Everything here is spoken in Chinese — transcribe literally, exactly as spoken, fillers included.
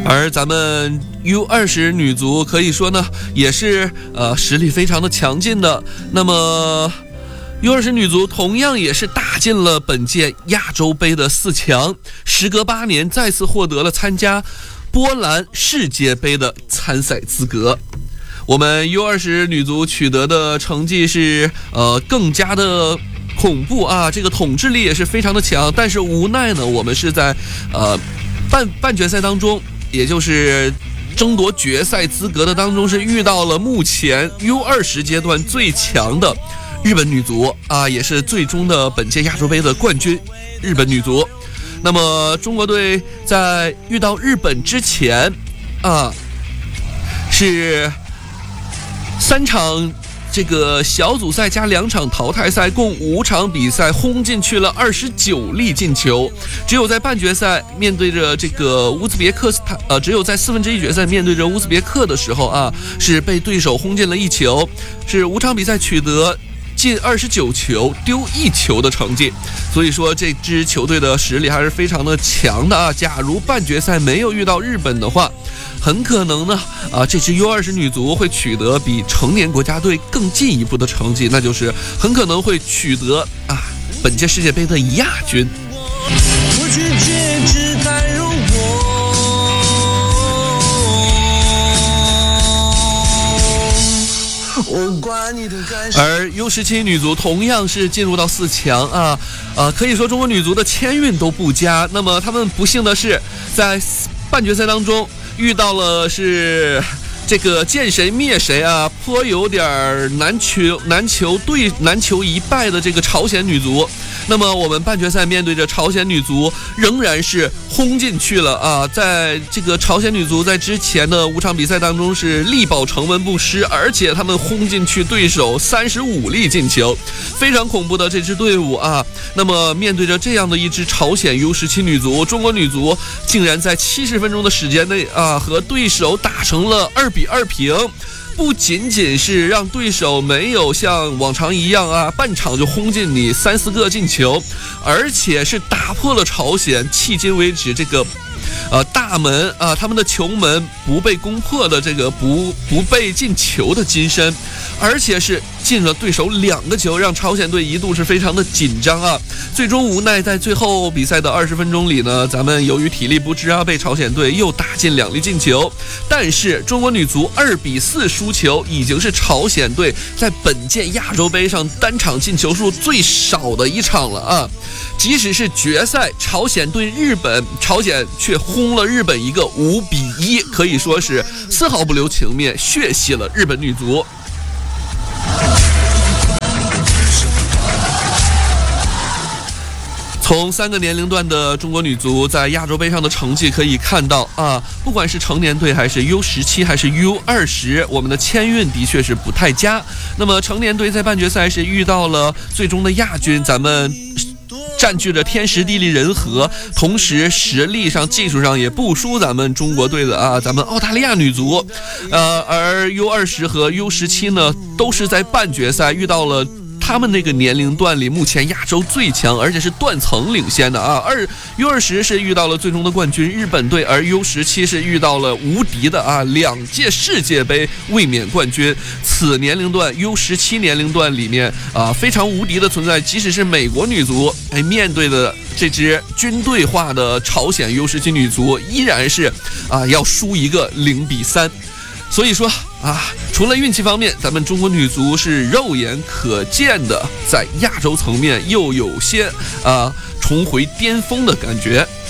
而咱们 U 二十 女足可以说呢，也是呃实力非常的强劲的。那么 U 二十 女足同样也是打进了本届亚洲杯的四强，时隔八年再次获得了参加波兰世界杯的参赛资格。我们 U 二十 女足取得的成绩是呃更加的恐怖啊，这个统治力也是非常的强，但是无奈呢，我们是在呃半半决赛当中，也就是争夺决赛资格的当中，是遇到了目前 U 二十 阶段最强的日本女足啊，也是最终的本届亚洲杯的冠军日本女足。那么中国队在遇到日本之前啊，是三场这个小组赛加两场淘汰赛，共五场比赛轰进去了二十九粒进球，只有在半决赛面对着这个乌兹别克斯坦，呃，只有在四分之一决赛面对着乌兹别克的时候啊，是被对手轰进了一球，是五场比赛取得进二十九球丢一球的成绩。所以说这支球队的实力还是非常的强的啊。假如半决赛没有遇到日本的话，很可能呢啊这支 U 二十 女足会取得比成年国家队更进一步的成绩，那就是很可能会取得啊本届世界杯的亚军。我去戒指太柔而 U 十七 女足同样是进入到四强啊，呃，可以说中国女足的签运都不佳。那么他们不幸的是，在半决赛当中遇到了是这个见谁灭谁啊，颇有点难求难求对难求一败的这个朝鲜女足。那么我们半决赛面对着朝鲜女足，仍然是轰进去了啊！在这个朝鲜女足在之前的五场比赛当中是力保城门不失，而且他们轰进去对手三十五粒进球，非常恐怖的这支队伍啊！那么面对着这样的一支朝鲜 U 十七 女足，中国女足竟然在七十分钟的时间内啊，和对手打成了二比二平。不仅仅是让对手没有像往常一样啊，半场就轰进你三四个进球，而且是打破了朝鲜迄今为止这个呃大门啊，他们的球门不被攻破的这个不不被进球的金身，而且是进了对手两个球，让朝鲜队一度是非常的紧张啊。最终无奈在最后比赛的二十分钟里呢，咱们由于体力不支啊，被朝鲜队又打进两粒进球。但是中国女足二比四输球，已经是朝鲜队在本届亚洲杯上单场进球数最少的一场了啊！即使是决赛朝鲜对日本，朝鲜却轰了日本一个五比一，可以说是丝毫不留情面，血洗了日本女足。从三个年龄段的中国女足在亚洲杯上的成绩可以看到啊，不管是成年队还是 U 十七 还是 U 二十，我们的签运的确是不太佳。那么成年队在半决赛是遇到了最终的亚军，咱们占据着天时地利人和，同时实力上技术上也不输咱们中国队的啊，咱们澳大利亚女足。呃，而 U 二十 和 U 十七 呢，都是在半决赛遇到了他们那个年龄段里目前亚洲最强，而且是断层领先的啊。二 U 二十 是遇到了最终的冠军日本队，而 U 十七 是遇到了无敌的啊两届世界杯卫冕冠军。此年龄段 U 十七 年龄段里面啊非常无敌的存在，即使是美国女足哎面对的这支军队化的朝鲜 U 十七 女足，依然是啊要输一个零比三。所以说啊，除了运气方面，咱们中国女足是肉眼可见的在亚洲层面又有些啊重回巅峰的感觉。